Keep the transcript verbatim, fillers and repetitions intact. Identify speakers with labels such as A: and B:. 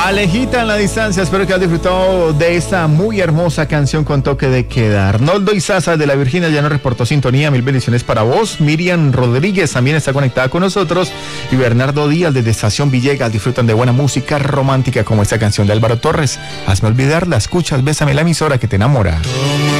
A: Alejita en la distancia, espero que hayas disfrutado de esta muy hermosa canción con toque de queda. Arnoldo Izaza de la Virginia ya nos reportó sintonía, mil bendiciones para vos. Miriam Rodríguez también está conectada con nosotros y Bernardo Díaz desde Estación Villegas disfrutan de buena música romántica como esta canción de Álvaro Torres. Hazme olvidar, la escuchas, bésame la emisora que te enamora.